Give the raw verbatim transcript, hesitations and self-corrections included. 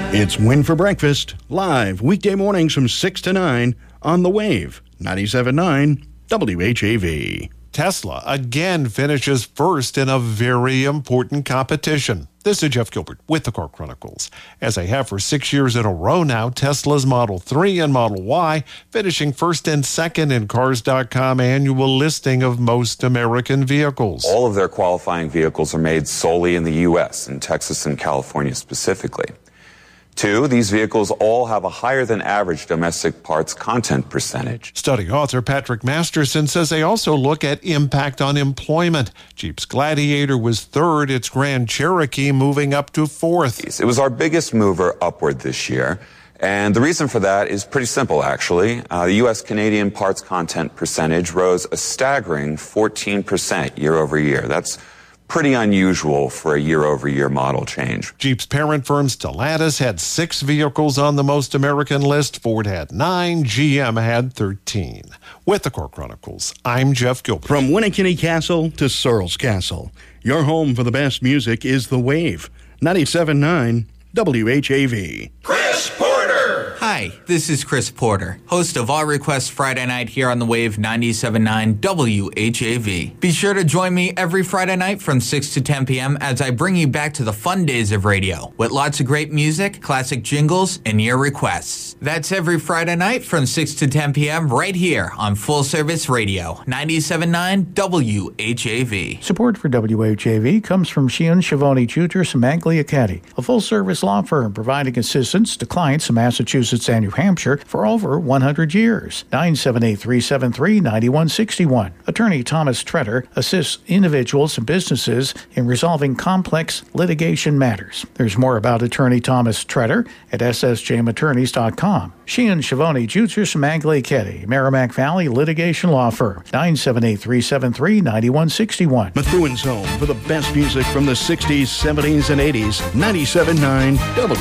It's Win for Breakfast, live weekday mornings from six to nine on The Wave, ninety-seven point nine W H A V. Tesla again finishes first in a very important competition. This is Jeff Gilbert with the Car Chronicles. As they have for six years in a row now, Tesla's Model three and Model Y finishing first and second in Cars dot com annual listing of most American vehicles. All of their qualifying vehicles are made solely in the U S, in Texas and California specifically. Two, these vehicles all have a higher than average domestic parts content percentage. Study author Patrick Masterson says they also look at impact on employment. Jeep's Gladiator was third, its Grand Cherokee moving up to fourth. It was our biggest mover upward this year. And the reason for that is pretty simple, actually. Uh, the U S Canadian parts content percentage rose a staggering fourteen percent year over year. That's pretty unusual for a year-over-year model change. Jeep's parent firm Stellantis had six vehicles on the most American list. Ford had nine. G M had thirteen. With the Car Chronicles, I'm Jeff Gilbert. From Winnikinny Castle to Searles Castle, your home for the best music is The Wave, ninety-seven point nine W H A V. Chris Porter! Hi, this is Chris Porter, host of All Requests Friday Night here on the Wave ninety-seven point nine W H A V. Be sure to join me every Friday night from six to ten p.m. as I bring you back to the fun days of radio with lots of great music, classic jingles, and your requests. That's every Friday night from six to ten p.m. right here on Full Service Radio, ninety-seven point nine W H A V. Support for W H A V comes from Sheehan, Schiavone, Jutras, and Magliacchetti, a full-service law firm providing assistance to clients in Massachusetts and New Hampshire for over one hundred years. nine seven eight, three seven three, nine one six one. Attorney Thomas Tretter assists individuals and businesses in resolving complex litigation matters. There's more about Attorney Thomas Tretter at s s j m attorneys dot com. Sheehan, Schiavone, Jutras, and Magliacchetti, Merrimack Valley Litigation Law Firm. nine seven eight, three seven three, nine one six one. Methuen's home for the best music from the sixties, seventies, and eighties, ninety-seven point nine W